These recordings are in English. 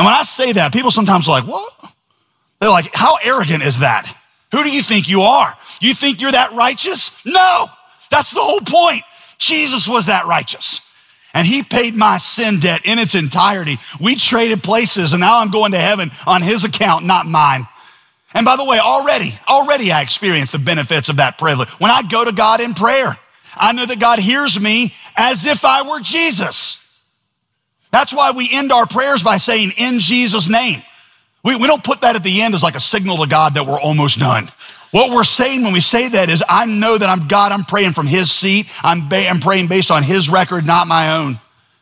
And when I say that, people sometimes are like, what? They're like, how arrogant is that? Who do you think you are? You think you're that righteous? No, that's the whole point. Jesus was that righteous. And he paid my sin debt in its entirety. We traded places, and now I'm going to heaven on his account, not mine. And by the way, already I experienced the benefits of that privilege. When I go to God in prayer, I know that God hears me as if I were Jesus. That's why we end our prayers by saying, in Jesus' name. We don't put that at the end as like a signal to God that we're almost done. What we're saying when we say that is, I know that I'm God, I'm praying from his seat. I'm praying based on his record, not my own.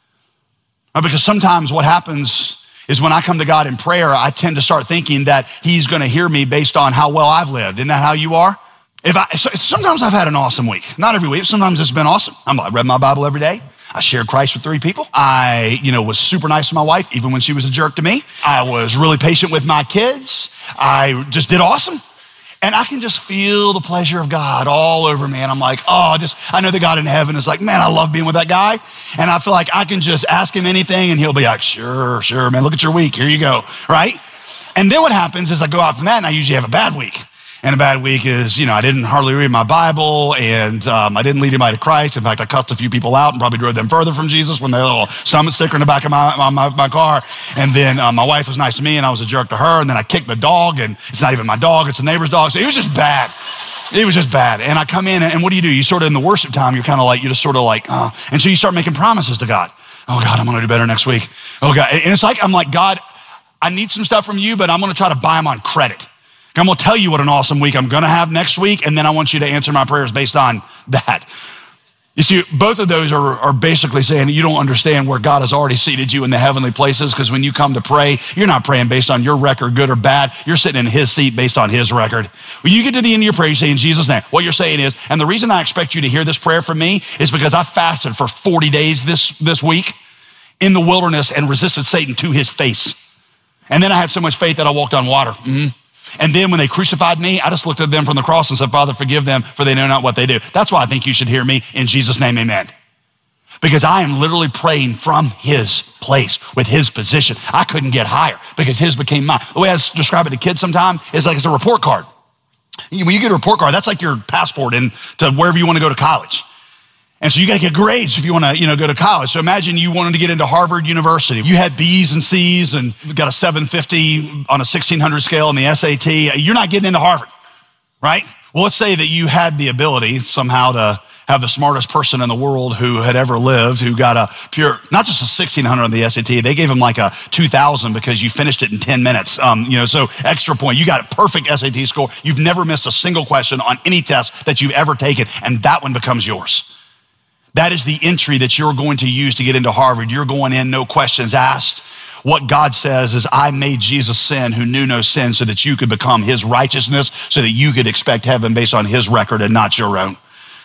Because sometimes what happens is when I come to God in prayer, I tend to start thinking that he's gonna hear me based on how well I've lived. Isn't that how you are? Sometimes I've had an awesome week. Not every week, sometimes it's been awesome. I read my Bible every day. I shared Christ with 3 people. I, was super nice to my wife, even when she was a jerk to me. I was really patient with my kids. I just did awesome. And I can just feel the pleasure of God all over me. And I'm like, I know that God in heaven is like, man, I love being with that guy. And I feel like I can just ask him anything and he'll be like, sure, man, look at your week. Here you go, right? And then what happens is I go out from that and I usually have a bad week. And a bad week is, I didn't hardly read my Bible, and I didn't lead anybody to Christ. In fact, I cussed a few people out and probably drove them further from Jesus when they had a little summit sticker in the back of my car. And then my wife was nice to me, and I was a jerk to her. And then I kicked the dog, and it's not even my dog, it's the neighbor's dog. So it was just bad. It was just bad. And I come in, and what do? You sort of, in the worship time, you're kind of like, and so you start making promises to God. Oh, God, I'm going to do better next week. Oh, God. And it's like, I'm like, God, I need some stuff from you, but I'm going to try to buy them on credit. I'm gonna tell you what an awesome week I'm gonna have next week, and then I want you to answer my prayers based on that. You see, both of those are basically saying that you don't understand where God has already seated you in the heavenly places, because when you come to pray, you're not praying based on your record, good or bad. You're sitting in his seat based on his record. When you get to the end of your prayer, you say in Jesus' name. What you're saying is, and the reason I expect you to hear this prayer from me is because I fasted for 40 days this week in the wilderness and resisted Satan to his face. And then I had so much faith that I walked on water. And then when they crucified me, I just looked at them from the cross and said, Father, forgive them, for they know not what they do. That's why I think you should hear me in Jesus' name, amen. Because I am literally praying from his place with his position. I couldn't get higher because his became mine. The way I describe it to kids sometimes is like it's a report card. When you get a report card, that's like your passport into wherever you want to go to college. And so you got to get grades if you want to, go to college. So imagine you wanted to get into Harvard University. You had B's and C's and got a 750 on a 1600 scale in the SAT. You're not getting into Harvard, right? Well, let's say that you had the ability somehow to have the smartest person in the world who had ever lived, who got a pure, not just a 1600 on the SAT, they gave him like a 2000 because you finished it in 10 minutes. So extra point. You got a perfect SAT score. You've never missed a single question on any test that you've ever taken, and that one becomes yours. That is the entry that you're going to use to get into Harvard. You're going in, no questions asked. What God says is, I made Jesus sin who knew no sin so that you could become his righteousness, so that you could expect heaven based on his record and not your own.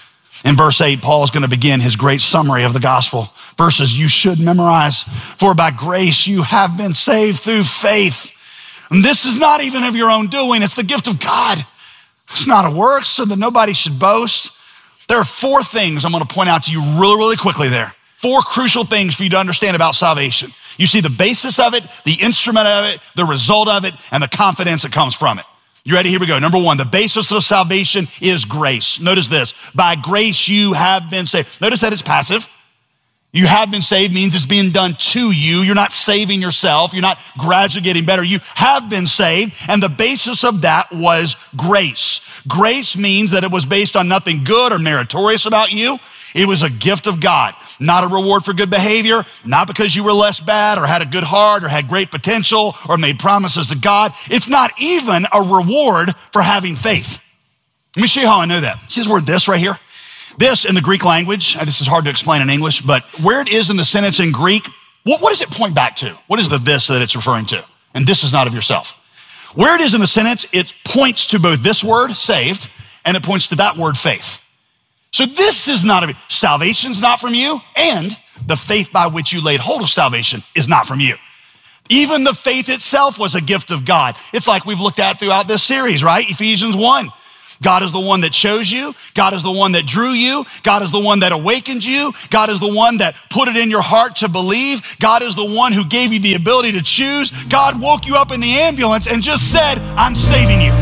In verse 8, Paul is going to begin his great summary of the gospel. Verses you should memorize. For by grace you have been saved through faith. And this is not even of your own doing. It's the gift of God. It's not a work, so that nobody should boast. There are 4 things I'm going to point out to you really, really quickly there. 4 crucial things for you to understand about salvation. You see the basis of it, the instrument of it, the result of it, and the confidence that comes from it. You ready? Here we go. Number 1, the basis of salvation is grace. Notice this. By grace you have been saved. Notice that it's passive. You have been saved means it's being done to you. You're not saving yourself. You're not gradually getting better. You have been saved, and the basis of that was grace. Grace means that it was based on nothing good or meritorious about you. It was a gift of God, not a reward for good behavior, not because you were less bad or had a good heart or had great potential or made promises to God. It's not even a reward for having faith. Let me show you how I know that. See this word this right here? This in the Greek language, this is hard to explain in English, but where it is in the sentence in Greek, what does it point back to? What is the this that it's referring to? And this is not of yourself. Where it is in the sentence, it points to both this word, saved, and it points to that word, faith. So this is not of you. Salvation's not from you, and the faith by which you laid hold of salvation is not from you. Even the faith itself was a gift of God. It's like we've looked at throughout this series, right? Ephesians 1. God is the one that chose you. God is the one that drew you. God is the one that awakened you. God is the one that put it in your heart to believe. God is the one who gave you the ability to choose. God woke you up in the ambulance and just said, I'm saving you.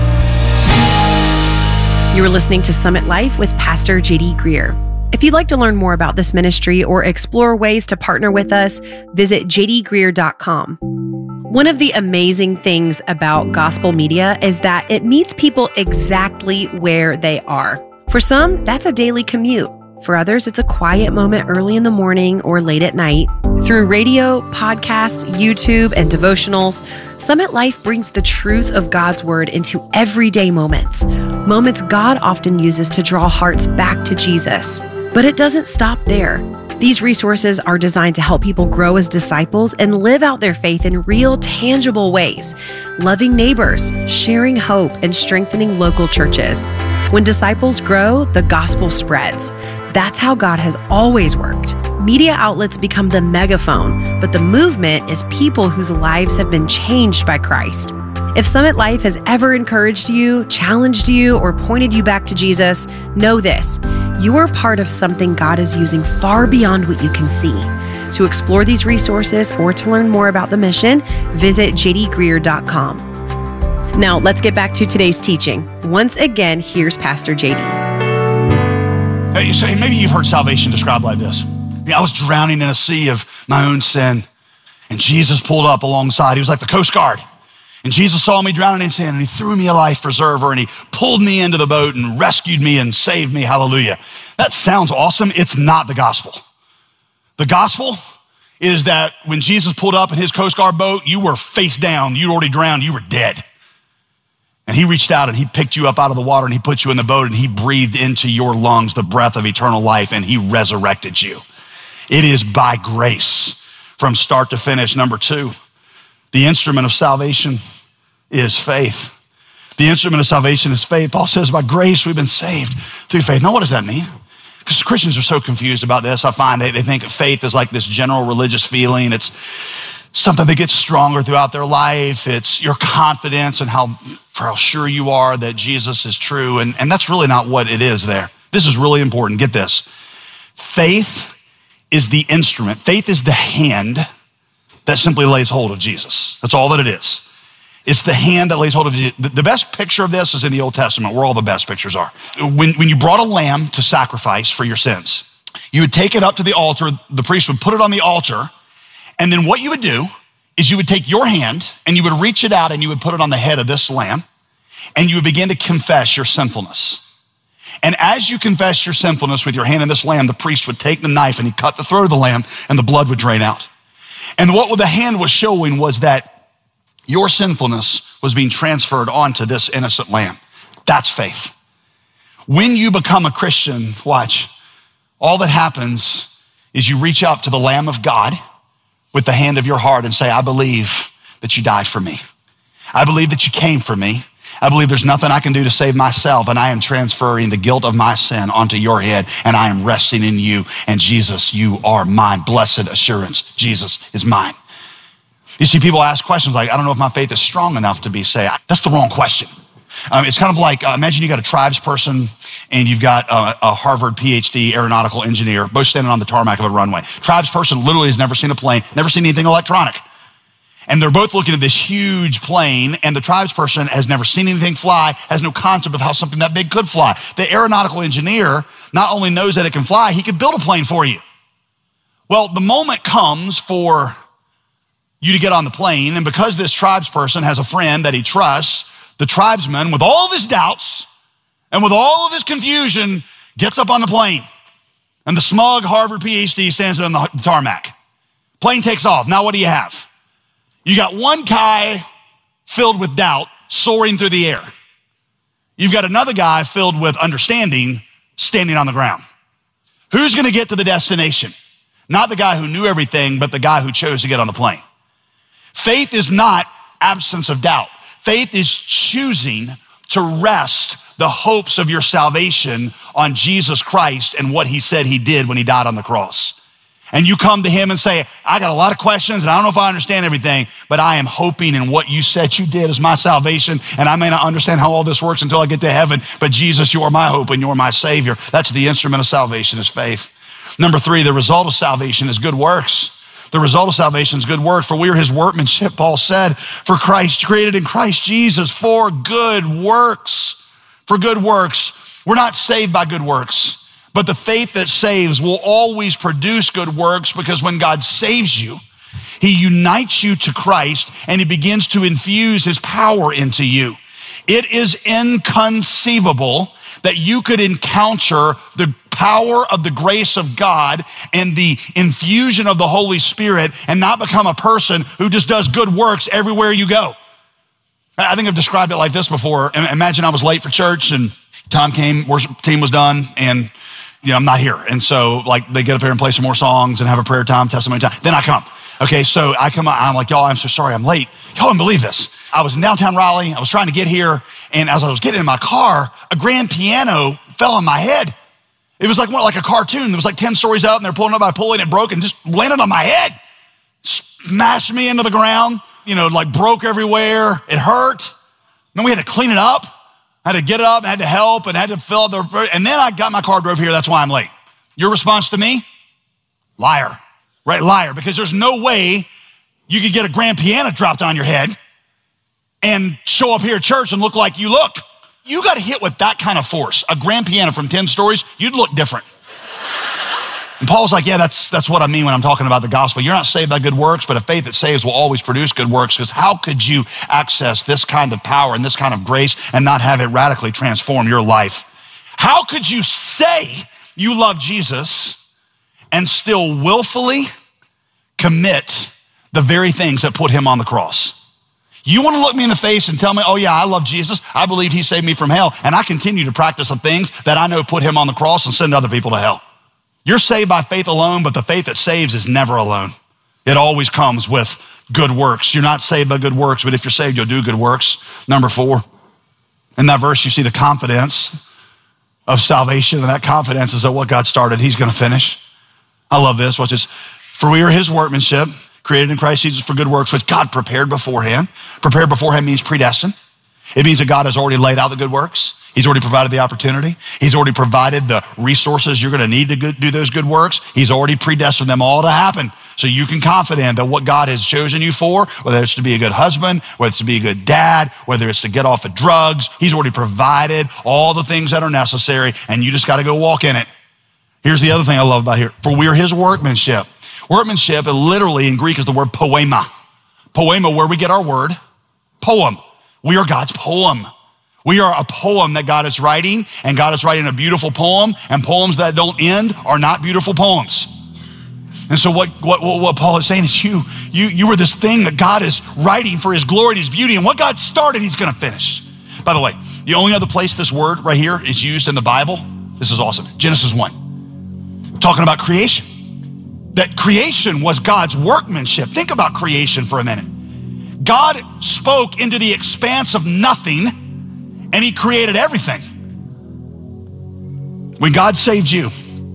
You are listening to Summit Life with Pastor J.D. Greear. If you'd like to learn more about this ministry or explore ways to partner with us, visit jdgreear.com. One of the amazing things about gospel media is that it meets people exactly where they are. For some, that's a daily commute. For others, it's a quiet moment early in the morning or late at night. Through radio, podcasts, YouTube, and devotionals, Summit Life brings the truth of God's word into everyday moments. Moments God often uses to draw hearts back to Jesus. But it doesn't stop there. These resources are designed to help people grow as disciples and live out their faith in real, tangible ways, loving neighbors, sharing hope, and strengthening local churches. When disciples grow, the gospel spreads. That's how God has always worked. Media outlets become the megaphone, but the movement is people whose lives have been changed by Christ. If Summit Life has ever encouraged you, challenged you, or pointed you back to Jesus, know this: you are part of something God is using far beyond what you can see. To explore these resources or to learn more about the mission, visit jdgreear.com. Now, let's get back to today's teaching. Once again, here's Pastor JD. Hey, so maybe you've heard salvation described like this. I was drowning in a sea of my own sin, and Jesus pulled up alongside. He was like the Coast Guard. And Jesus saw me drowning in sin, and he threw me a life preserver, and he pulled me into the boat and rescued me and saved me. Hallelujah. That sounds awesome. It's not the gospel. The gospel is that when Jesus pulled up in his Coast Guard boat, you were face down. You'd already drowned. You were dead. And he reached out and he picked you up out of the water and he put you in the boat and he breathed into your lungs the breath of eternal life and he resurrected you. It is by grace from start to finish. Number two, the instrument of salvation is faith. The instrument of salvation is faith. Paul says, by grace, we've been saved through faith. Now, what does that mean? Because Christians are so confused about this. I find they think faith is like this general religious feeling. It's something that gets stronger throughout their life. It's your confidence and how sure you are that Jesus is true. And that's really not what it is there. This is really important. Get this. Faith is the instrument. Faith is the hand that simply lays hold of Jesus. That's all that it is. It's the hand that lays hold of Jesus. The best picture of this is in the Old Testament, where all the best pictures are. When you brought a lamb to sacrifice for your sins, you would take it up to the altar, the priest would put it on the altar, and then what you would do is you would take your hand and you would reach it out and you would put it on the head of this lamb, and you would begin to confess your sinfulness. And as you confess your sinfulness with your hand in this lamb, the priest would take the knife and he'd cut the throat of the lamb and the blood would drain out. And what the hand was showing was that your sinfulness was being transferred onto this innocent lamb. That's faith. When you become a Christian, watch, all that happens is you reach up to the Lamb of God with the hand of your heart and say, I believe that you died for me. I believe that you came for me. I believe there's nothing I can do to save myself, and I am transferring the guilt of my sin onto your head, and I am resting in you. And Jesus, you are mine. Blessed assurance, Jesus is mine. You see, people ask questions like, I don't know if my faith is strong enough to be saved. That's the wrong question. It's kind of like, imagine you got a tribes person and you've got a Harvard PhD aeronautical engineer, both standing on the tarmac of a runway. Tribes person literally has never seen a plane, never seen anything electronic. And they're both looking at this huge plane, and the tribes person has never seen anything fly, has no concept of how something that big could fly. The aeronautical engineer not only knows that it can fly, he could build a plane for you. Well, the moment comes for you to get on the plane, and because this tribes person has a friend that he trusts, the tribesman, with all of his doubts and with all of his confusion, gets up on the plane. And the smug Harvard PhD stands on the tarmac. Plane takes off. Now what do you have? You got one guy filled with doubt soaring through the air. You've got another guy filled with understanding standing on the ground. Who's going to get to the destination? Not the guy who knew everything, but the guy who chose to get on the plane. Faith is not absence of doubt. Faith is choosing to rest the hopes of your salvation on Jesus Christ and what he said he did when he died on the cross. and you come to him and say, I got a lot of questions and I don't know if I understand everything, but I am hoping in what you said you did is my salvation, and I may not understand how all this works until I get to heaven, but Jesus, you are my hope and you are my Savior. That's the instrument of salvation, is faith. Number 3, the result of salvation is good works. The result of salvation is good work. For we are his workmanship, Paul said, for Christ, created in Christ Jesus for good works. For good works. We're not saved by good works, but the faith that saves will always produce good works, because when God saves you, he unites you to Christ and he begins to infuse his power into you. It is inconceivable that you could encounter the power of the grace of God and the infusion of the Holy Spirit and not become a person who just does good works everywhere you go. I think I've described it like this before. Imagine I was late for church and time came, worship team was done, and I'm not here. And so they get up here and play some more songs and have a prayer time, testimony time. Then I come. Okay, so I come, I'm like, y'all, I'm so sorry I'm late. Y'all wouldn't believe this. I was in downtown Raleigh. I was trying to get here. And as I was getting in my car, a grand piano fell on my head. It was like a cartoon. There was 10 stories out and they're pulling up. I pulled it, broke and just landed on my head. Smashed me into the ground, broke everywhere. It hurt. Then we had to clean it up. I had to get it up, I had to help, and had to fill up and then I got my car, drove here. That's why I'm late. Your response to me? Liar, right? Liar, because there's no way you could get a grand piano dropped on your head and show up here at church and look like you look. You got hit with that kind of force, a grand piano from 10 stories, you'd look different. And Paul's like, yeah, that's what I mean when I'm talking about the gospel. You're not saved by good works, but a faith that saves will always produce good works, because how could you access this kind of power and this kind of grace and not have it radically transform your life? How could you say you love Jesus and still willfully commit the very things that put him on the cross? You want to look me in the face and tell me, oh yeah, I love Jesus. I believe he saved me from hell. And I continue to practice the things that I know put him on the cross and send other people to hell. You're saved by faith alone, but the faith that saves is never alone. It always comes with good works. You're not saved by good works, but if you're saved, you'll do good works. Number 4, in that verse, you see the confidence of salvation. And that confidence is that what God started, he's going to finish. I love this. Watch this. For we are his workmanship, created in Christ Jesus for good works, which God prepared beforehand. Prepared beforehand means predestined. It means that God has already laid out the good works. He's already provided the opportunity. He's already provided the resources you're going to need to do those good works. He's already predestined them all to happen. So you can confident that what God has chosen you for, whether it's to be a good husband, whether it's to be a good dad, whether it's to get off of drugs, he's already provided all the things that are necessary, and you just got to go walk in it. Here's the other thing I love about here. For we are his workmanship. Workmanship, literally in Greek, is the word poema. Poema, where we get our word, poem. We are God's poem. We are a poem that God is writing, and God is writing a beautiful poem, and poems that don't end are not beautiful poems. And so what Paul is saying is you were this thing that God is writing for his glory and his beauty, and what God started, he's gonna finish. By the way, the only other place this word right here is used in the Bible, this is awesome, Genesis 1, talking about creation. That creation was God's workmanship. Think about creation for a minute. God spoke into the expanse of nothing, and he created everything. When God saved you,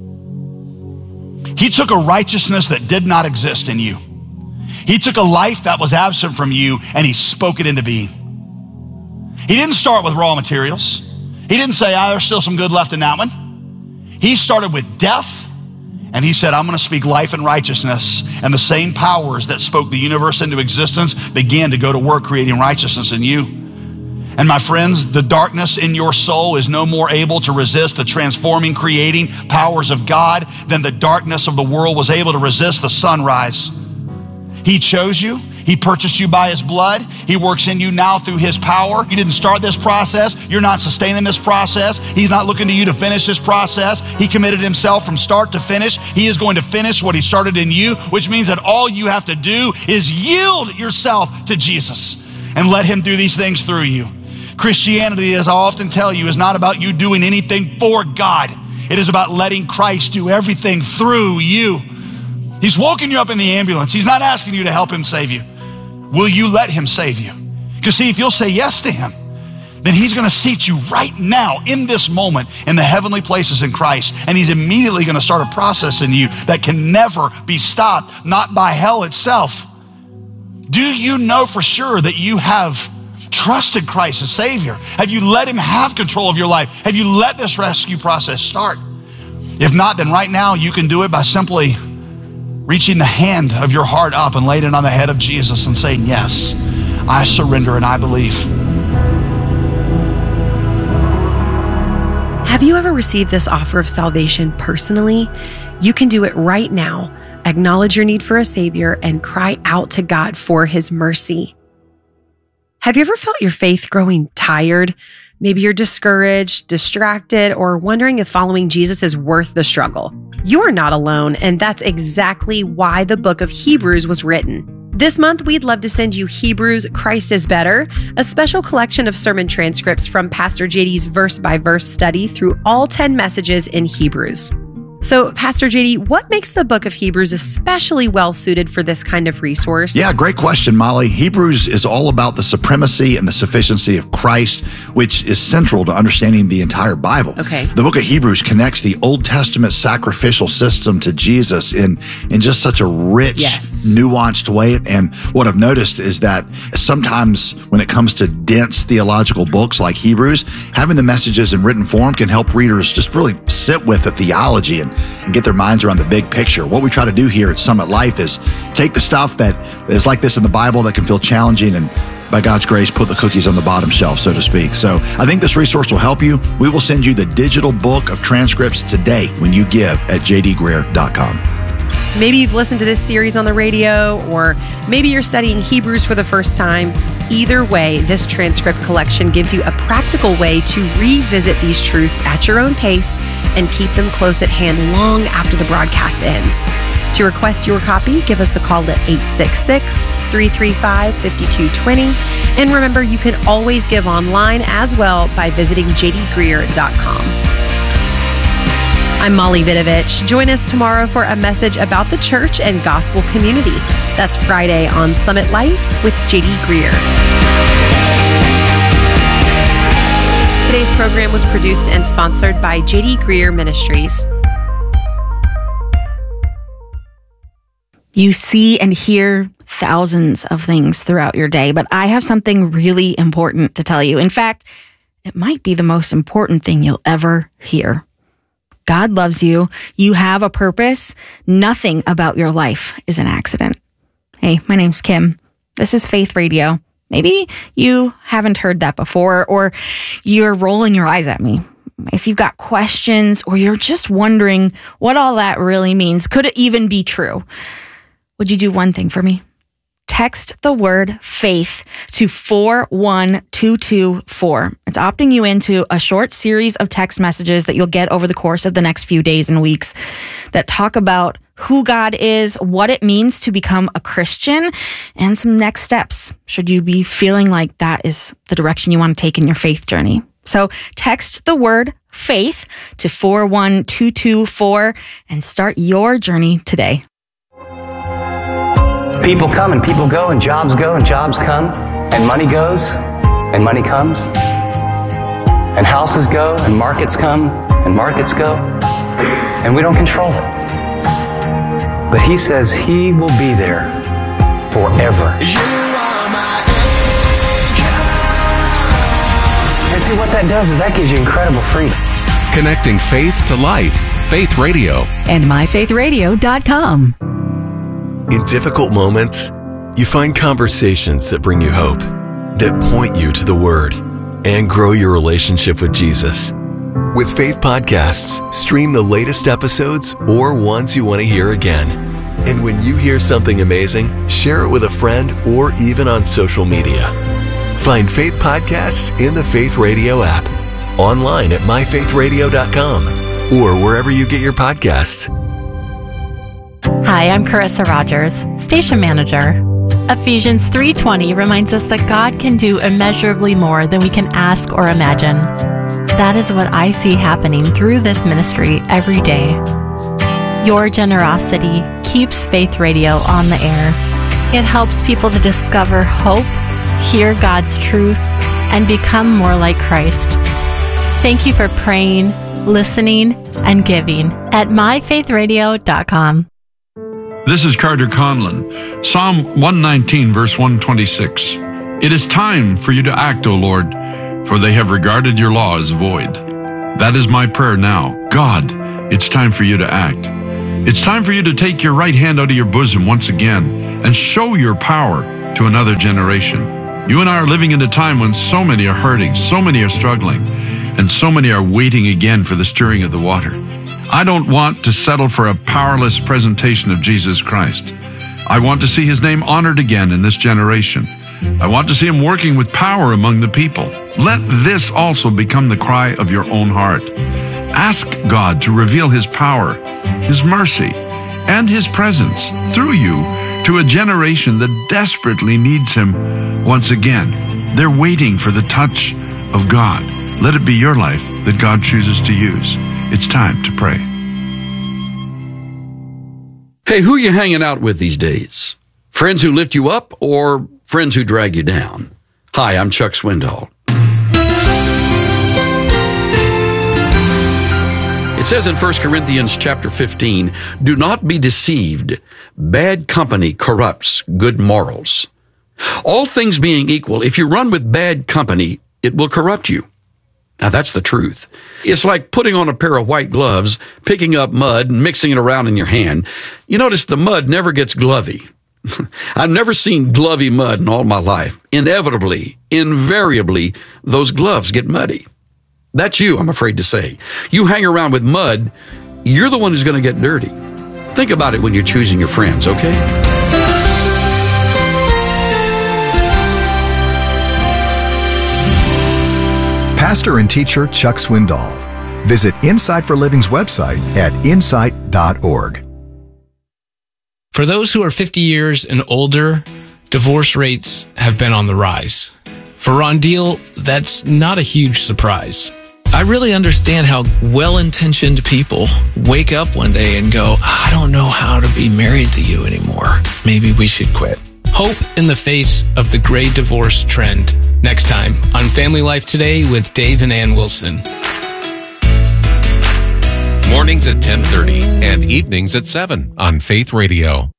he took a righteousness that did not exist in you. He took a life that was absent from you, and he spoke it into being. He didn't start with raw materials. He didn't say, there's still some good left in that one. He started with death, and he said, I'm gonna speak life and righteousness, and the same powers that spoke the universe into existence began to go to work creating righteousness in you. And my friends, the darkness in your soul is no more able to resist the transforming, creating powers of God than the darkness of the world was able to resist the sunrise. He chose you. He purchased you by his blood. He works in you now through his power. You didn't start this process. You're not sustaining this process. He's not looking to you to finish this process. He committed himself from start to finish. He is going to finish what he started in you, which means that all you have to do is yield yourself to Jesus and let him do these things through you. Christianity, as I often tell you, is not about you doing anything for God. It is about letting Christ do everything through you. He's woken you up in the ambulance. He's not asking you to help him save you. Will you let him save you? Because see, if you'll say yes to him, then he's going to seat you right now in this moment in the heavenly places in Christ. And he's immediately going to start a process in you that can never be stopped, not by hell itself. Do you know for sure that you have trusted Christ as Savior? Have you let him have control of your life? Have you let this rescue process start? If not, then right now you can do it by simply reaching the hand of your heart up and laying it on the head of Jesus and saying, yes, I surrender and I believe. Have you ever received this offer of salvation personally? You can do it right now. Acknowledge your need for a Savior and cry out to God for his mercy. Have you ever felt your faith growing tired? Maybe you're discouraged, distracted, or wondering if following Jesus is worth the struggle. You're not alone, and that's exactly why the book of Hebrews was written. This month, we'd love to send you Hebrews, Christ is Better, a special collection of sermon transcripts from Pastor JD's verse-by-verse study through all 10 messages in Hebrews. So, Pastor JD, what makes the book of Hebrews especially well-suited for this kind of resource? Yeah, great question, Molly. Hebrews is all about the supremacy and the sufficiency of Christ, which is central to understanding the entire Bible. Okay. The book of Hebrews connects the Old Testament sacrificial system to Jesus in just such a rich, nuanced way. And what I've noticed is that sometimes when it comes to dense theological books like Hebrews, having the messages in written form can help readers just really sit with the theology and get their minds around the big picture. What we try to do here at Summit Life is take the stuff that is like this in the Bible that can feel challenging and by God's grace, put the cookies on the bottom shelf, so to speak. So I think this resource will help you. We will send you the digital book of transcripts today when you give at jdgreer.com. Maybe you've listened to this series on the radio, or maybe you're studying Hebrews for the first time. Either way, this transcript collection gives you a practical way to revisit these truths at your own pace and keep them close at hand long after the broadcast ends. To request your copy, give us a call at 866-335-5220. And remember, you can always give online as well by visiting jdgreer.com. I'm Molly Vidovich. Join us tomorrow for a message about the church and gospel community. That's Friday on Summit Life with JD Greer. Today's program was produced and sponsored by JD Greer Ministries. You see and hear thousands of things throughout your day, but I have something really important to tell you. In fact, it might be the most important thing you'll ever hear. God loves you. You have a purpose. Nothing about your life is an accident. Hey, my name's Kim. This is Faith Radio. Maybe you haven't heard that before, or you're rolling your eyes at me. If you've got questions, or you're just wondering what all that really means, could it even be true? Would you do one thing for me? Text the word faith to 41224. It's opting you into a short series of text messages that you'll get over the course of the next few days and weeks that talk about who God is, what it means to become a Christian, and some next steps should you be feeling like that is the direction you want to take in your faith journey. So text the word faith to 41224 and start your journey today. People come and people go, and jobs go and jobs come, and money goes and money comes, and houses go and markets come and markets go, and we don't control it. But He says He will be there forever. And see, what that does is that gives you incredible freedom. Connecting faith to life. Faith Radio. And myfaithradio.com. In difficult moments, you find conversations that bring you hope, that point you to the Word, and grow your relationship with Jesus. With Faith Podcasts, stream the latest episodes or ones you want to hear again. And when you hear something amazing, share it with a friend or even on social media. Find Faith Podcasts in the Faith Radio app, online at myfaithradio.com, or wherever you get your podcasts. Hi, I'm Carissa Rogers, Station Manager. Ephesians 3:20 reminds us that God can do immeasurably more than we can ask or imagine. That is what I see happening through this ministry every day. Your generosity keeps Faith Radio on the air. It helps people to discover hope, hear God's truth, and become more like Christ. Thank you for praying, listening, and giving at myfaithradio.com. This is Carter Conlon. Psalm 119, verse 126. It is time for you to act, O Lord, for they have regarded your law as void. That is my prayer now. God, it's time for you to act. It's time for you to take your right hand out of your bosom once again and show your power to another generation. You and I are living in a time when so many are hurting, so many are struggling, and so many are waiting again for the stirring of the water. I don't want to settle for a powerless presentation of Jesus Christ. I want to see his name honored again in this generation. I want to see him working with power among the people. Let this also become the cry of your own heart. Ask God to reveal his power, his mercy, and his presence through you to a generation that desperately needs him once again. They're waiting for the touch of God. Let it be your life that God chooses to use. It's time to pray. Hey, who are you hanging out with these days? Friends who lift you up or friends who drag you down? Hi, I'm Chuck Swindoll. It says in 1 Corinthians chapter 15, do not be deceived. Bad company corrupts good morals. All things being equal, if you run with bad company, it will corrupt you. Now, that's the truth. It's like putting on a pair of white gloves, picking up mud, and mixing it around in your hand. You notice the mud never gets glovy. I've never seen glovy mud in all my life. Inevitably, invariably, those gloves get muddy. That's you, I'm afraid to say. You hang around with mud, you're the one who's going to get dirty. Think about it when you're choosing your friends, okay? Pastor and teacher Chuck Swindoll. Visit Insight for Living's website at insight.org. For those who are 50 years and older, divorce rates have been on the rise. For Ron Deal, that's not a huge surprise. I really understand how well-intentioned people wake up one day and go, I don't know how to be married to you anymore. Maybe we should quit. Hope in the face of the gray divorce trend. Next time on Family Life Today with Dave and Ann Wilson. Mornings at 10:30 and evenings at 7 on Faith Radio.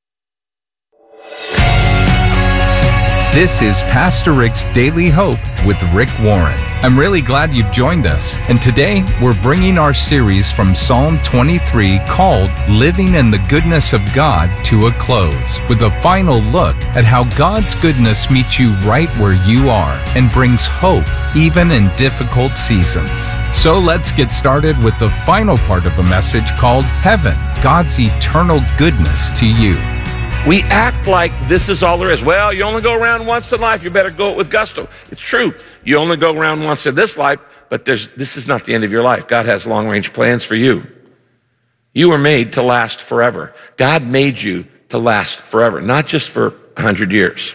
This is Pastor Rick's Daily Hope with Rick Warren. I'm really glad you've joined us. And today we're bringing our series from Psalm 23 called Living in the Goodness of God to a close, with a final look at how God's goodness meets you right where you are and brings hope even in difficult seasons. So let's get started with the final part of a message called Heaven, God's eternal goodness to you. We act like this is all there is. Well, you only go around once in life. You better go it with gusto. It's true. You only go around once in this life, but this is not the end of your life. God has long-range plans for you. You were made to last forever. God made you to last forever, not just for 100 years.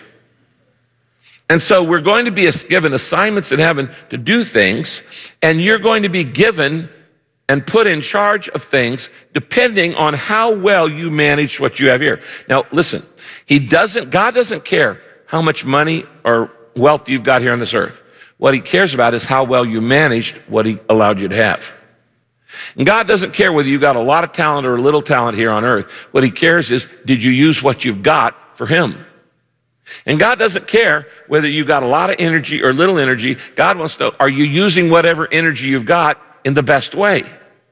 And so we're going to be given assignments in heaven to do things, and you're going to be given and put in charge of things depending on how well you manage what you have here. Now, listen, God doesn't care how much money or wealth you've got here on this earth. What he cares about is how well you managed what he allowed you to have. And God doesn't care whether you got a lot of talent or a little talent here on earth. What he cares is, did you use what you've got for him? And God doesn't care whether you got a lot of energy or little energy. God wants to know, are you using whatever energy you've got in the best way?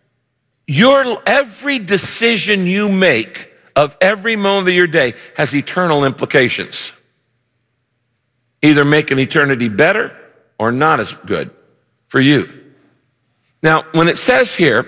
Every decision you make of every moment of your day has eternal implications. Either make an eternity better or not as good for you. Now, when it says here,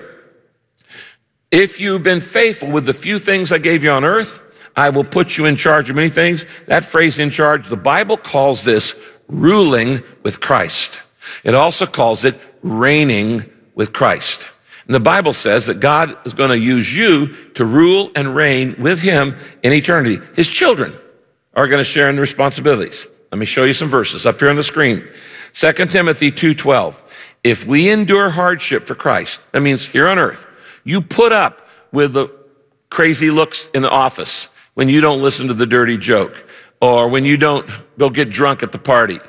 if you've been faithful with the few things I gave you on earth, I will put you in charge of many things. That phrase, in charge, the Bible calls this ruling with Christ. It also calls it reigning with Christ. And the Bible says that God is going to use you to rule and reign with him in eternity. His children are going to share in the responsibilities. Let me show you some verses up here on the screen. 2 Timothy 2:12. If we endure hardship for Christ, that means here on earth, you put up with the crazy looks in the office when you don't listen to the dirty joke, or when you don't go get drunk at the party,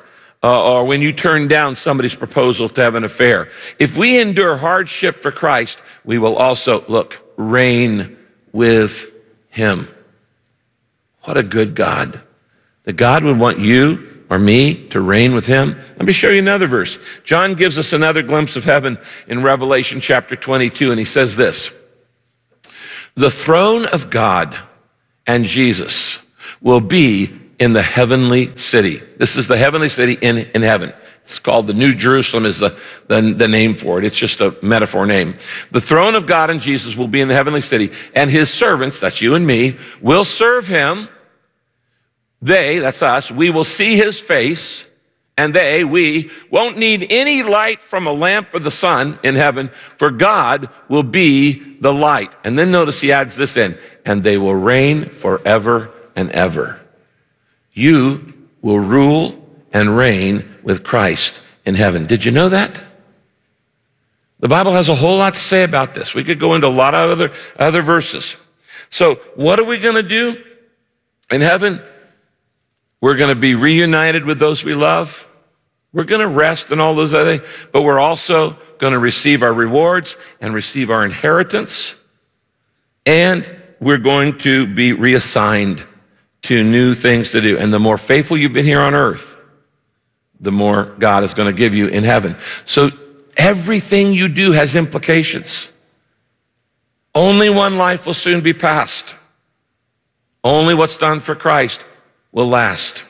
or when you turn down somebody's proposal to have an affair. If we endure hardship for Christ, we will also, reign with him. What a good God. That God would want you or me to reign with him. Let me show you another verse. John gives us another glimpse of heaven in Revelation chapter 22, and he says this: the throne of God and Jesus will be in the heavenly city. This is the heavenly city in heaven. It's called the New Jerusalem is the name for it. It's just a metaphor name. The throne of God and Jesus will be in the heavenly city, and his servants, that's you and me, will serve him. They, that's us, we will see his face, and we won't need any light from a lamp or the sun in heaven, for God will be the light. And then notice he adds this in, and they will reign forever and ever. You will rule and reign with Christ in heaven. Did you know that? The Bible has a whole lot to say about this. We could go into a lot of other verses. So what are we going to do in heaven? We're going to be reunited with those we love. We're going to rest and all those other things, but we're also going to receive our rewards and receive our inheritance. And we're going to be reassigned to new things to do. And the more faithful you've been here on earth, the more God is going to give you in heaven. So everything you do has implications. Only one life will soon be passed. Only what's done for Christ will last.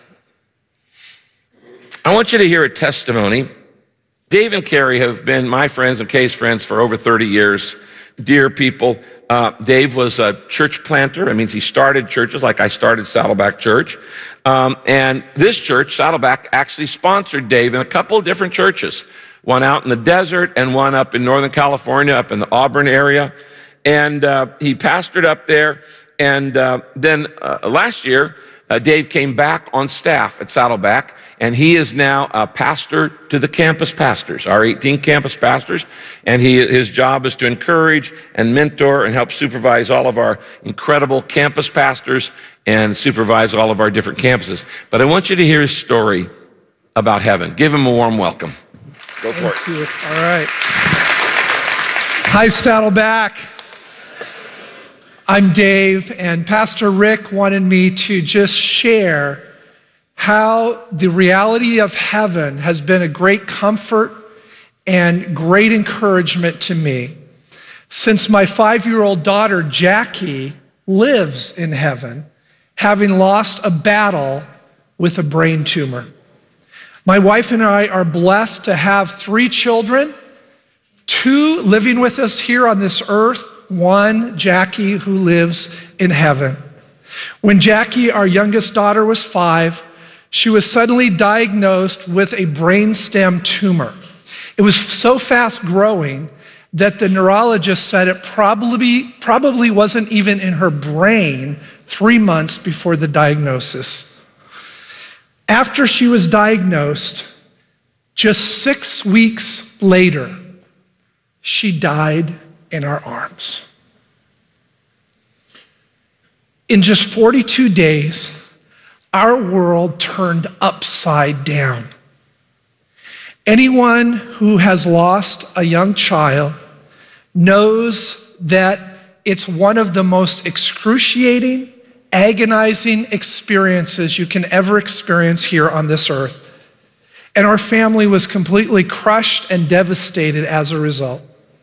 I want you to hear a testimony. Dave and Carrie have been my friends and Kay's friends for over 30 years. Dear people, Dave was a church planter. That means he started churches like I started Saddleback Church. And this church, Saddleback, actually sponsored Dave in a couple of different churches. One out in the desert and one up in Northern California, up in the Auburn area. And he pastored up there. And then last year, Dave came back on staff at Saddleback, and he is now a pastor to the campus pastors, our 18 campus pastors, and his job is to encourage and mentor and help supervise all of our incredible campus pastors and supervise all of our different campuses. But I want you to hear his story about heaven. Give him a warm welcome. Go for it. Thank you. All right. Hi, Saddleback. I'm Dave, and Pastor Rick wanted me to just share how the reality of heaven has been a great comfort and great encouragement to me. Since my 5-year-old daughter, Jackie, lives in heaven, having lost a battle with a brain tumor. My wife and I are blessed to have 3 children, 2 living with us here on this earth, 1, Jackie, who lives in heaven. When Jackie, our youngest daughter, was 5, she was suddenly diagnosed with a brainstem tumor. It was so fast growing that the neurologist said it probably wasn't even in her brain 3 months before the diagnosis. After she was diagnosed, just 6 weeks later, she died in our arms. In just 42 days, our world turned upside down. Anyone who has lost a young child knows that it's one of the most excruciating, agonizing experiences you can ever experience here on this earth. And our family was completely crushed and devastated as a result.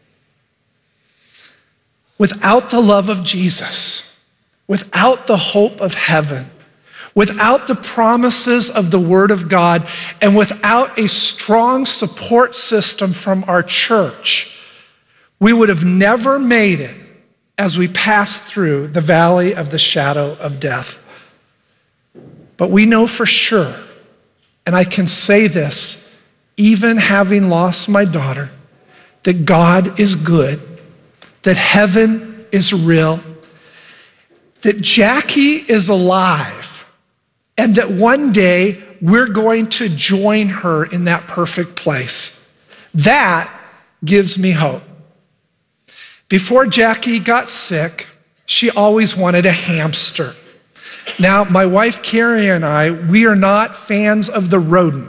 Without the love of Jesus, without the hope of heaven, without the promises of the Word of God, and without a strong support system from our church, we would have never made it as we passed through the valley of the shadow of death. But we know for sure, and I can say this, even having lost my daughter, that God is good, that heaven is real, that Jackie is alive, and that one day we're going to join her in that perfect place. That gives me hope. Before Jackie got sick, she always wanted a hamster. Now, my wife Carrie and I, we are not fans of the rodent.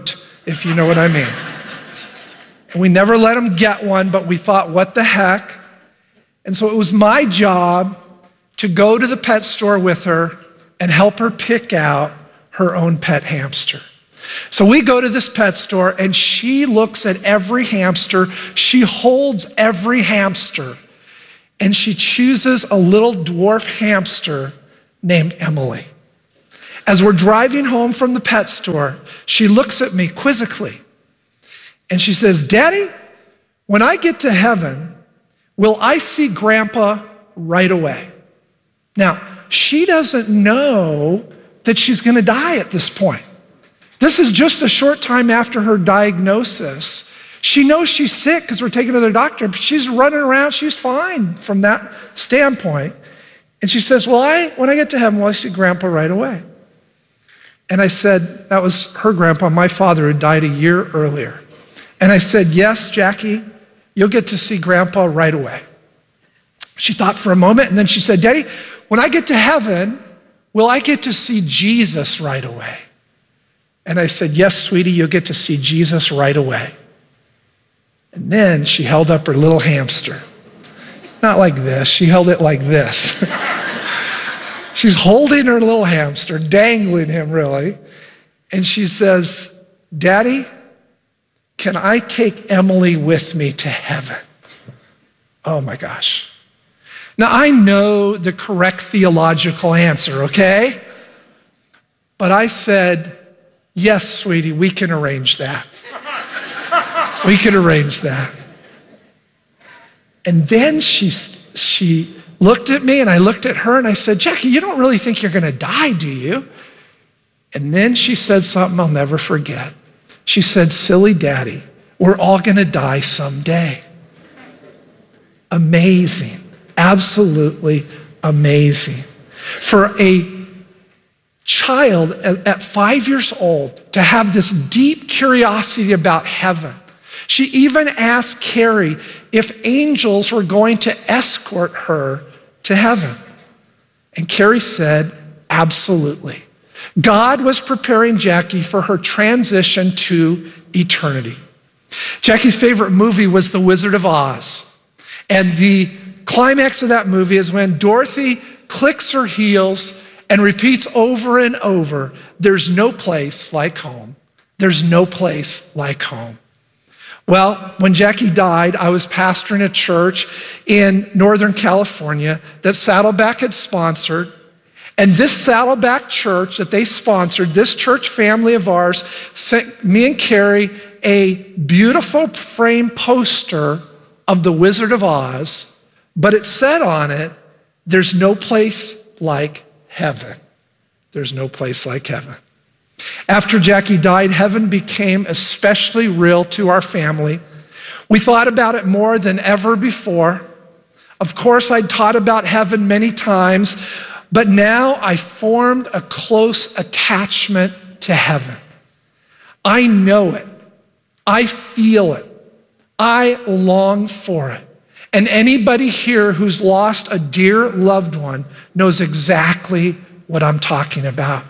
if you know what I mean. And we never let him get one, but we thought, what the heck? And so it was my job to go to the pet store with her and help her pick out her own pet hamster. So we go to this pet store and she looks at every hamster. She holds every hamster and she chooses a little dwarf hamster named Emily. As we're driving home from the pet store, she looks at me quizzically and she says, Daddy, when I get to heaven, will I see Grandpa right away? Now, she doesn't know that she's going to die at this point. This is just a short time after her diagnosis. She knows she's sick because we're taking her to the doctor, but she's running around. She's fine from that standpoint. And she says, well, when I get to heaven, will I see Grandpa right away? And I said, that was her grandpa, my father, who died a year earlier. And I said, yes, Jackie, you'll get to see Grandpa right away. She thought for a moment, and then she said, Daddy, when I get to heaven, will I get to see Jesus right away? And I said, yes, sweetie, you'll get to see Jesus right away. And then she held up her little hamster. Not like this, she held it like this. She's holding her little hamster, dangling him really. And she says, Daddy, can I take Emily with me to heaven? Oh my gosh. Now I know the correct theological answer, okay? But I said, yes, sweetie, we can arrange that. We can arrange that. And then she looked at me and I looked at her and I said, Jackie, you don't really think you're gonna die, do you? And then she said something I'll never forget. She said, silly Daddy, we're all gonna die someday. Amazing, absolutely amazing. For a child at 5 years old to have this deep curiosity about heaven. She even asked Carrie if angels were going to escort her to heaven. And Carrie said, absolutely. God was preparing Jackie for her transition to eternity. Jackie's favorite movie was The Wizard of Oz. And the climax of that movie is when Dorothy clicks her heels and repeats over and over, there's no place like home. There's no place like home. Well, when Jackie died, I was pastoring a church in Northern California that Saddleback had sponsored. And this Saddleback church that they sponsored, this church family of ours, sent me and Carrie a beautiful frame poster of The Wizard of Oz, but it said on it, there's no place like heaven. There's no place like heaven. After Jackie died, heaven became especially real to our family. We thought about it more than ever before. Of course, I'd taught about heaven many times, but now I formed a close attachment to heaven. I know it. I feel it. I long for it. And anybody here who's lost a dear loved one knows exactly what I'm talking about.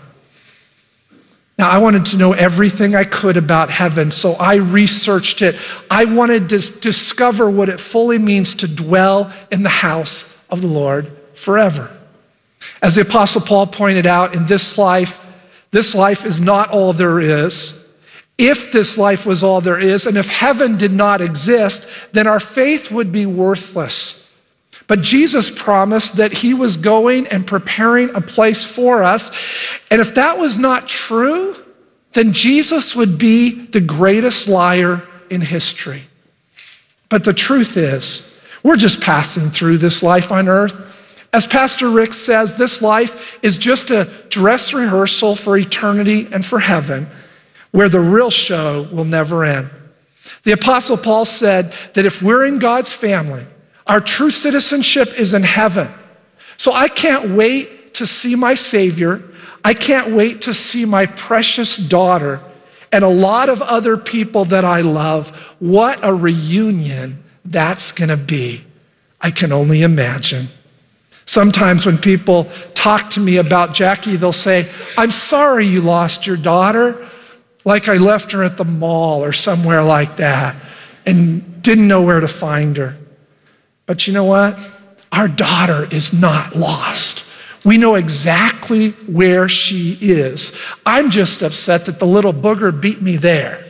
Now, I wanted to know everything I could about heaven, so I researched it. I wanted to discover what it fully means to dwell in the house of the Lord forever. As the Apostle Paul pointed out, in this life is not all there is. If this life was all there is, and if heaven did not exist, then our faith would be worthless. But Jesus promised that he was going and preparing a place for us. And if that was not true, then Jesus would be the greatest liar in history. But the truth is, we're just passing through this life on earth. As Pastor Rick says, this life is just a dress rehearsal for eternity and for heaven, where the real show will never end. The Apostle Paul said that if we're in God's family, our true citizenship is in heaven. So I can't wait to see my Savior. I can't wait to see my precious daughter and a lot of other people that I love. What a reunion that's gonna be. I can only imagine. Sometimes when people talk to me about Jackie, they'll say, I'm sorry you lost your daughter. like I left her at the mall or somewhere like that and didn't know where to find her. But you know what? Our daughter is not lost. We know exactly where she is. I'm just upset that the little booger beat me there.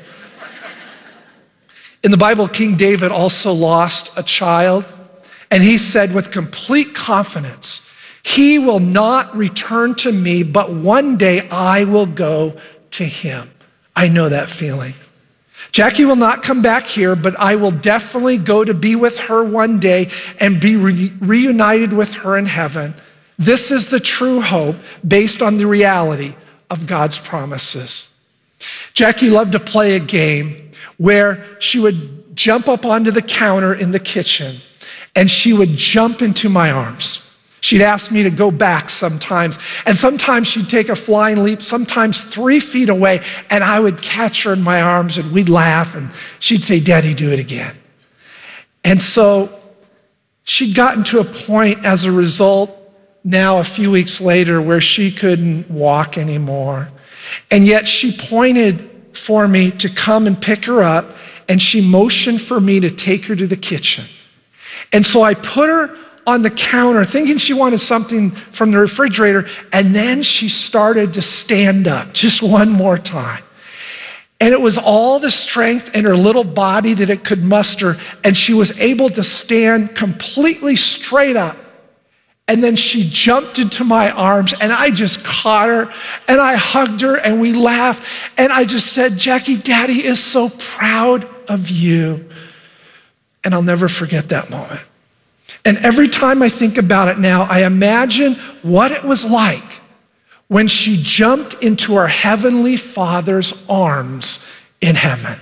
In the Bible, King David also lost a child, and he said with complete confidence, "He will not return to me, but one day I will go to him." I know that feeling. Jackie will not come back here, but I will definitely go to be with her one day and be reunited with her in heaven. This is the true hope based on the reality of God's promises. Jackie loved to play a game where she would jump up onto the counter in the kitchen and she would jump into my arms. She'd ask me to go back sometimes, and sometimes she'd take a flying leap, sometimes 3 feet away, and I would catch her in my arms and we'd laugh and she'd say, "Daddy, do it again." And so she'd gotten to a point as a result now a few weeks later where she couldn't walk anymore. And yet she pointed for me to come and pick her up, and she motioned for me to take her to the kitchen. And so I put her on the counter thinking she wanted something from the refrigerator, and then she started to stand up just one more time. And it was all the strength in her little body that it could muster, and she was able to stand completely straight up. And then she jumped into my arms, and I just caught her and I hugged her and we laughed. And I just said, "Jackie, Daddy is so proud of you." And I'll never forget that moment. And every time I think about it now, I imagine what it was like when she jumped into her Heavenly Father's arms in heaven.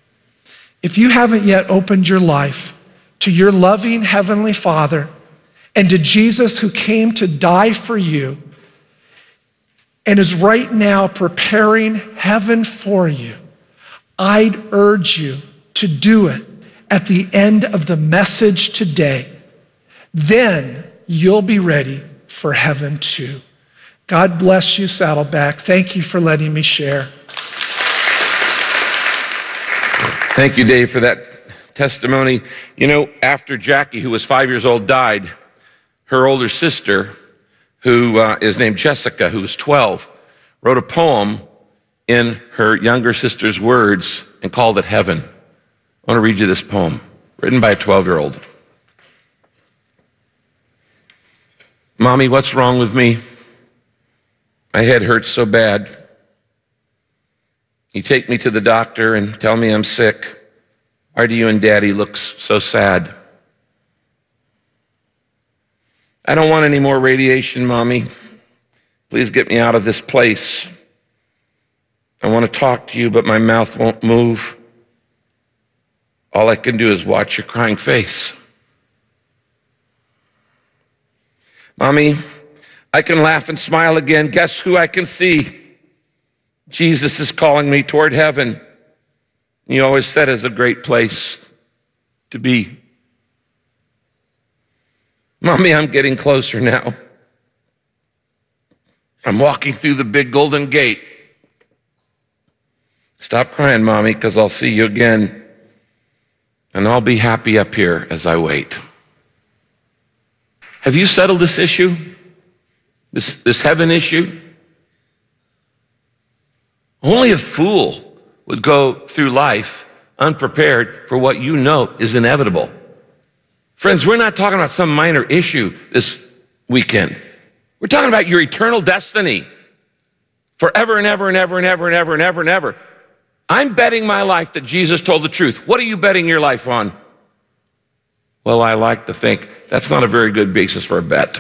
If you haven't yet opened your life to your loving Heavenly Father, and to Jesus who came to die for you and is right now preparing heaven for you, I'd urge you to do it at the end of the message today. Then you'll be ready for heaven too. God bless you, Saddleback. Thank you for letting me share. Thank you, Dave, for that testimony. You know, after Jackie, who was 5 years old, died, her older sister, who is named Jessica, who was 12, wrote a poem in her younger sister's words and called it Heaven. I want to read you this poem, written by a 12-year-old. "Mommy, what's wrong with me? My head hurts so bad. You take me to the doctor and tell me I'm sick. Why do you and Daddy look so sad? I don't want any more radiation, Mommy. Please get me out of this place. I want to talk to you, but my mouth won't move. All I can do is watch your crying face. Mommy, I can laugh and smile again. Guess who I can see? Jesus is calling me toward heaven. You always said it's a great place to be. Mommy, I'm getting closer now. I'm walking through the big golden gate. Stop crying, Mommy, because I'll see you again. And I'll be happy up here as I wait." Have you settled this issue? This heaven issue? Only a fool would go through life unprepared for what you know is inevitable. Friends, we're not talking about some minor issue this weekend. We're talking about your eternal destiny forever and ever and ever and ever and ever and ever and ever. I'm betting my life that Jesus told the truth. What are you betting your life on? Well, I like to think that's not a very good basis for a bet.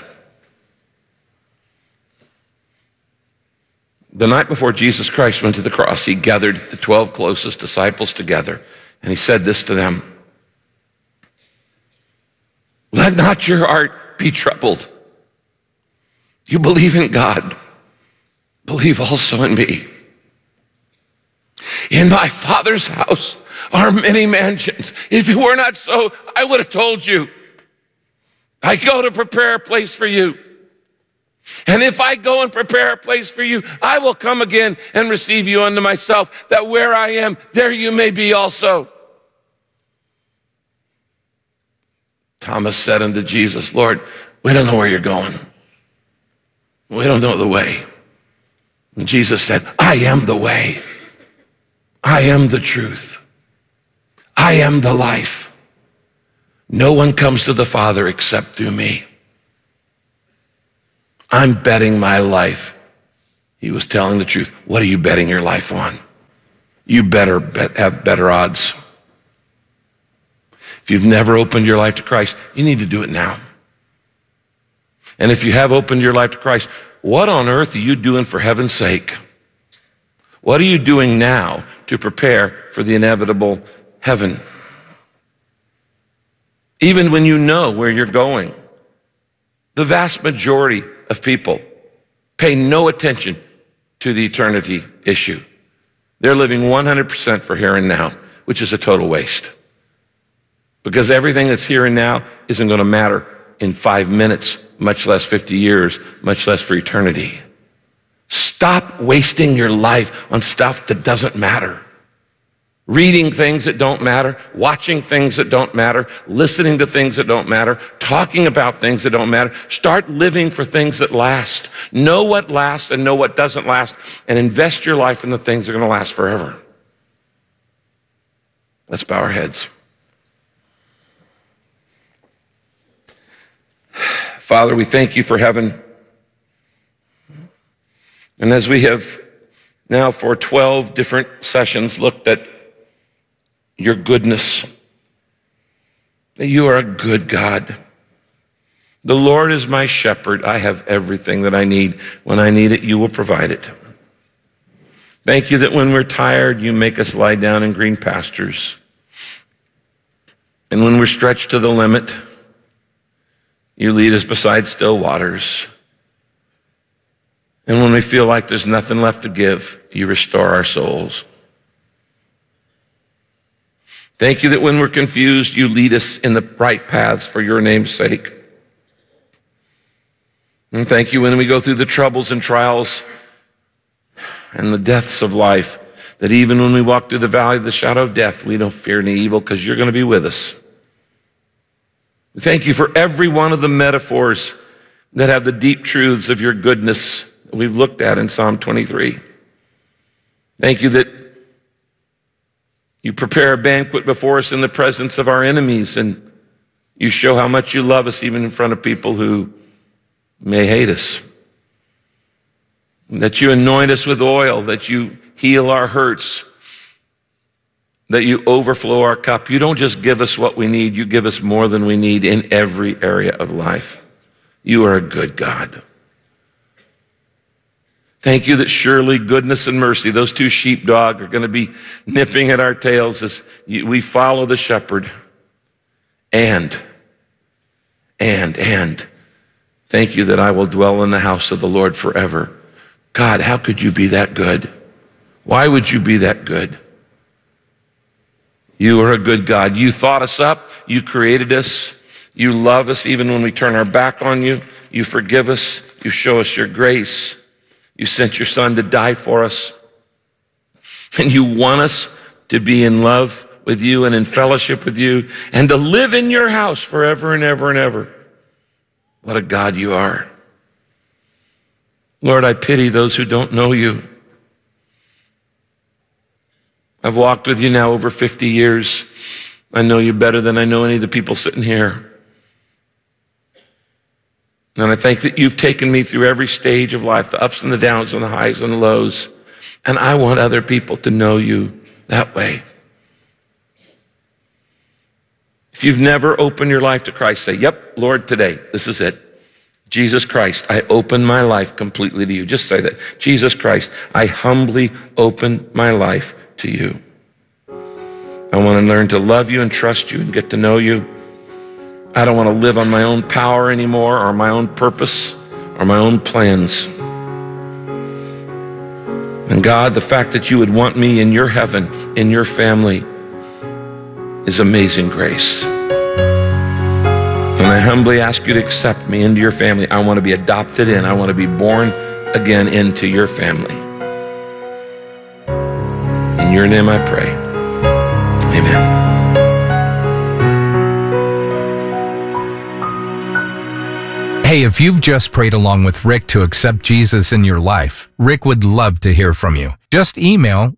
The night before Jesus Christ went to the cross, he gathered the 12 closest disciples together, and he said this to them: "Let not your heart be troubled. You believe in God, believe also in me. In my Father's house are many mansions. If it were not so, I would have told you. I go to prepare a place for you. And if I go and prepare a place for you, I will come again and receive you unto myself, that where I am, there you may be also. Thomas said unto Jesus, Lord, we don't know where you're going. We don't know the way. And Jesus said, I am the way. I am the truth. I am the life. No one comes to the Father except through me. I'm betting my life. He was telling the truth. What are you betting your life on? You better have better odds. If you've never opened your life to Christ, you need to do it now. And if you have opened your life to Christ, what on earth are you doing for heaven's sake? What are you doing now to prepare for the inevitable heaven? Even when you know where you're going, the vast majority of people pay no attention to the eternity issue. They're living 100% for here and now, which is a total waste. Because everything that's here and now isn't going to matter in 5 minutes, much less 50 years, much less for eternity. Stop wasting your life on stuff that doesn't matter. Reading things that don't matter, watching things that don't matter, listening to things that don't matter, talking about things that don't matter. Start living for things that last. Know what lasts and know what doesn't last, and invest your life in the things that are going to last forever. Let's bow our heads. Father, we thank you for heaven. And as we have now for 12 different sessions looked at your goodness, that you are a good God. The Lord is my shepherd. I have everything that I need. When I need it, you will provide it. Thank you that when we're tired, you make us lie down in green pastures. And when we're stretched to the limit, you lead us beside still waters. And when we feel like there's nothing left to give, you restore our souls. Thank you that when we're confused, you lead us in the right paths for your name's sake. And thank you when we go through the troubles and trials and the deaths of life, that even when we walk through the valley of the shadow of death, we don't fear any evil because you're going to be with us. Thank you for every one of the metaphors that have the deep truths of your goodness that we've looked at in Psalm 23. Thank you that you prepare a banquet before us in the presence of our enemies, and you show how much you love us even in front of people who may hate us. That you anoint us with oil, that you heal our hurts, that you overflow our cup. You don't just give us what we need, you give us more than we need in every area of life. You are a good God. Thank you that surely goodness and mercy, those two sheepdog, are going to be nipping at our tails as we follow the shepherd. And thank you that I will dwell in the house of the Lord forever. God, how could you be that good? Why would you be that good? You are a good God. You thought us up. You created us. You love us even when we turn our back on you. You forgive us. You show us your grace. You sent your son to die for us. And you want us to be in love with you and in fellowship with you and to live in your house forever and ever and ever. What a God you are. Lord, I pity those who don't know you. I've walked with you now over 50 years. I know you better than I know any of the people sitting here. And I thank that you've taken me through every stage of life, the ups and the downs and the highs and the lows. And I want other people to know you that way. If you've never opened your life to Christ, say, yep, Lord, today, this is it. Jesus Christ, I open my life completely to you. Just say that. Jesus Christ, I humbly open my life to you. I want to learn to love you and trust you and get to know you. I don't want to live on my own power anymore or my own purpose or my own plans. And God, the fact that you would want me in your heaven, in your family, is amazing grace. And And I humbly ask you to accept me into your family. I want to be adopted in. I want to be born again into your family. In your name I pray. Amen. Hey, if you've just prayed along with Rick to accept Jesus in your life, Rick would love to hear from you. Just email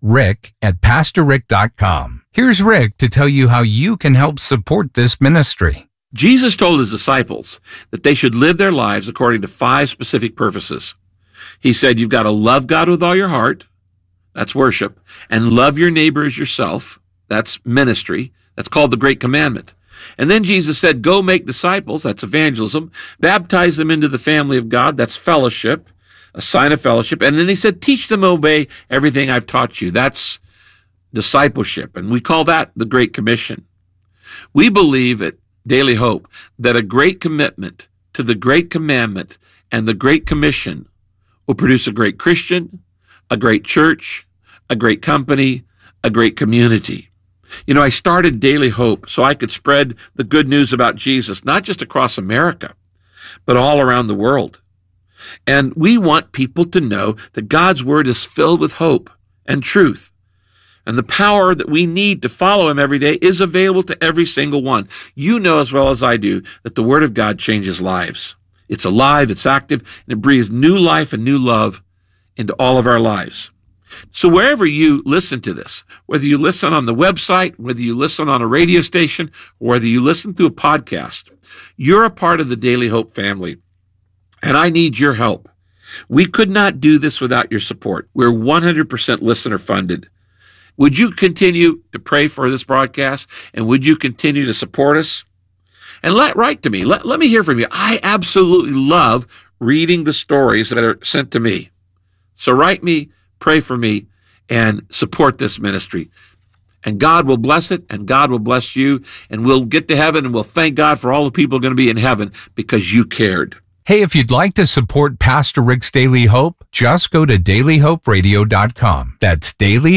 rick@pastorrick.com. Here's Rick to tell you how you can help support this ministry. Jesus told his disciples that they should live their lives according to 5 specific purposes. He said, you've got to love God with all your heart. That's worship. And love your neighbor as yourself. That's ministry. That's called the Great Commandment. And then Jesus said, go make disciples. That's evangelism. Baptize them into the family of God. That's fellowship, a sign of fellowship. And then he said, teach them to obey everything I've taught you. That's discipleship. And we call that the Great Commission. We believe at Daily Hope that a great commitment to the Great Commandment and the Great Commission will produce a great Christian, a great church, a great company, a great community. You know, I started Daily Hope so I could spread the good news about Jesus, not just across America, but all around the world. And we want people to know that God's Word is filled with hope and truth. And the power that we need to follow Him every day is available to every single one. You know as well as I do that the Word of God changes lives. It's alive, it's active, and it breathes new life and new love into all of our lives. So wherever you listen to this, whether you listen on the website, whether you listen on a radio station, or whether you listen through a podcast, you're a part of the Daily Hope family. And I need your help. We could not do this without your support. We're 100% listener funded. Would you continue to pray for this broadcast? And would you continue to support us? And write to me. Let me hear from you. I absolutely love reading the stories that are sent to me. So write me, pray for me, and support this ministry. And God will bless it, and God will bless you, and we'll get to heaven, and we'll thank God for all the people going to be in heaven because you cared. Hey, if you'd like to support Pastor Rick's Daily Hope, just go to dailyhoperadio.com. That's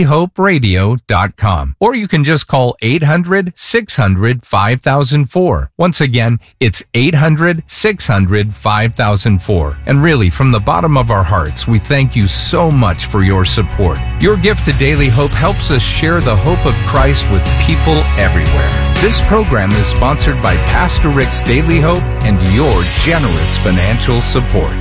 dailyhoperadio.com. Or you can just call 800-600-5004. Once again, it's 800-600-5004. And really, from the bottom of our hearts, we thank you so much for your support. Your gift to Daily Hope helps us share the hope of Christ with people everywhere. This program is sponsored by Pastor Rick's Daily Hope and your generous financial support.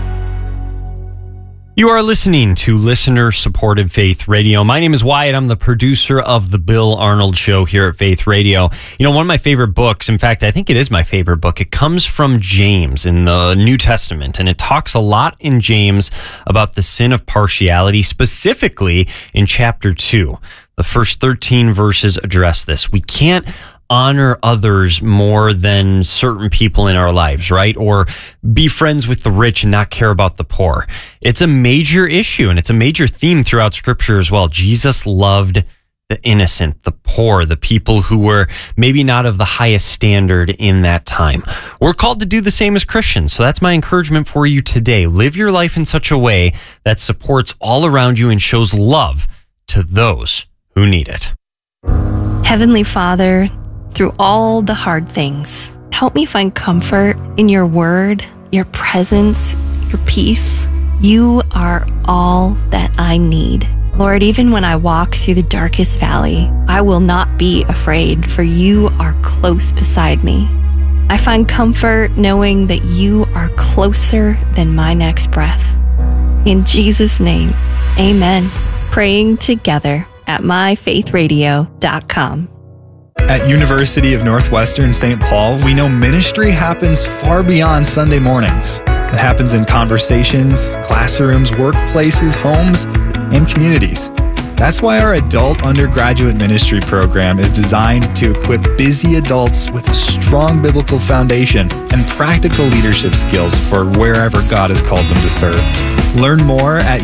You are listening to listener-supported Faith Radio. My name is Wyatt. I'm the producer of The Bill Arnold Show here at Faith Radio. You know, one of my favorite books, in fact, I think it is my favorite book, it comes from James in the New Testament, and it talks a lot in James about the sin of partiality, specifically in chapter 2. The first 13 verses address this. We can't honor others more than certain people in our lives, right? Or be friends with the rich and not care about the poor. It's a major issue, and it's a major theme throughout Scripture as well. Jesus loved the innocent, the poor, the people who were maybe not of the highest standard in that time. We're called to do the same as Christians, so that's my encouragement for you today. Live your life in such a way that supports all around you and shows love to those who need it. Heavenly Father, through all the hard things, help me find comfort in your word, your presence, your peace. You are all that I need. Lord, even when I walk through the darkest valley, I will not be afraid, for you are close beside me. I find comfort knowing that you are closer than my next breath. In Jesus' name, amen. Praying together at myfaithradio.com. At University of Northwestern St. Paul, we know ministry happens far beyond Sunday mornings. It happens in conversations, classrooms, workplaces, homes, and communities. That's why our adult undergraduate ministry program is designed to equip busy adults with a strong biblical foundation and practical leadership skills for wherever God has called them to serve. Learn more at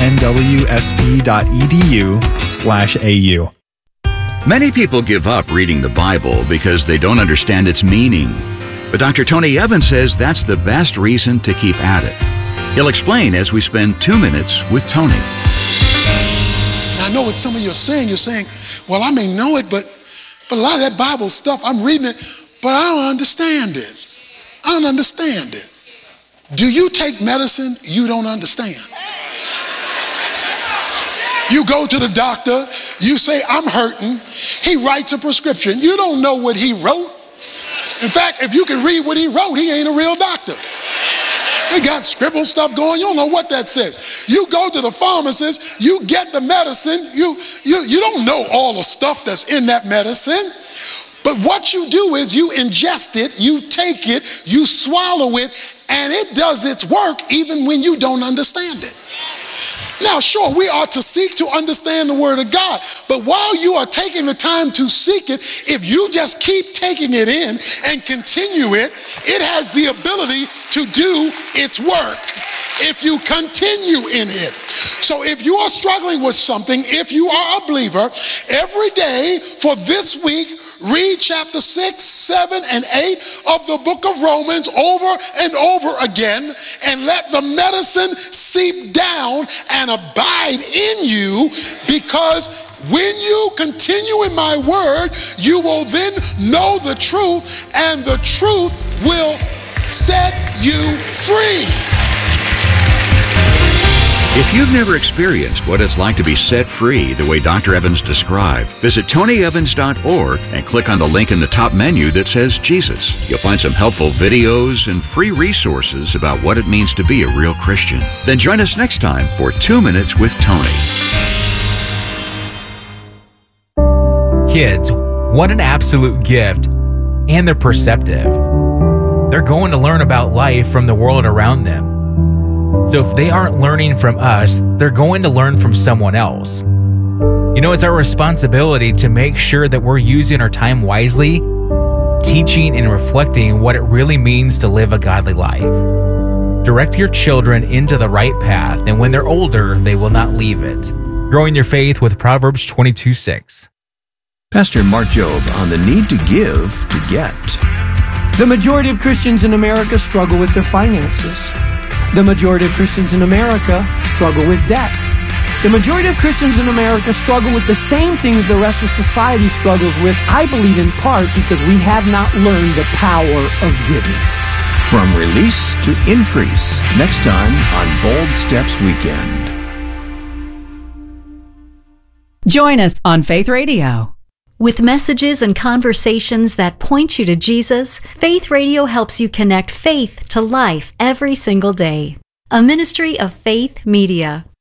unwsp.edu/au. Many people give up reading the Bible because they don't understand its meaning. But Dr. Tony Evans says that's the best reason to keep at it. He'll explain as we spend 2 minutes with Tony. I know what some of you are saying. You're saying, well, I may know it, but a lot of that Bible stuff, I'm reading it, but I don't understand it. I don't understand it. Do you take medicine you don't understand? You go to the doctor, you say, I'm hurting. He writes a prescription. You don't know what he wrote. In fact, if you can read what he wrote, he ain't a real doctor. He got scribble stuff going. You don't know what that says. You go to the pharmacist, you get the medicine. You don't know all the stuff that's in that medicine. But what you do is you ingest it, you take it, you swallow it, and it does its work even when you don't understand it. Now, sure, we are to seek to understand the Word of God, but while you are taking the time to seek it, if you just keep taking it in and continue it, it has the ability to do its work if you continue in it. So if you are struggling with something, if you are a believer, every day for this week, read chapter 6, 7, and 8 of the book of Romans over and over again, and let the medicine seep down and abide in you, because when you continue in my word, you will then know the truth, and the truth will set you free. If you've never experienced what it's like to be set free the way Dr. Evans described, visit TonyEvans.org and click on the link in the top menu that says Jesus. You'll find some helpful videos and free resources about what it means to be a real Christian. Then join us next time for 2 Minutes with Tony. Kids, what an absolute gift, and they're perceptive. They're going to learn about life from the world around them. So if they aren't learning from us, they're going to learn from someone else. You know, it's our responsibility to make sure that we're using our time wisely, teaching and reflecting what it really means to live a godly life. Direct your children into the right path, and when they're older, they will not leave it. Growing your faith with Proverbs 22:6. Pastor Mark Jobe on the need to give to get. The majority of Christians in America struggle with their finances. The majority of Christians in America struggle with debt. The majority of Christians in America struggle with the same things the rest of society struggles with, I believe in part because we have not learned the power of giving. From release to increase, next time on Bold Steps Weekend. Join us on Faith Radio. With messages and conversations that point you to Jesus, Faith Radio helps you connect faith to life every single day. A ministry of Faith Media.